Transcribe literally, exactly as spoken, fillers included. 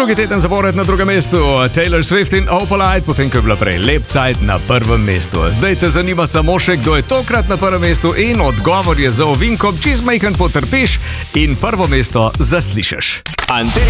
Drugi teden zapored na drugem mestu Taylor Swift in Opalite, potem ko je bila prej Lep Cajt na prvem mestu. Zdaj te zanima samo še, kdo je tokrat na prvem mestu in odgovor je za ovinkom, čez majhen potrpiš in prvo mesto zaslišeš. Ante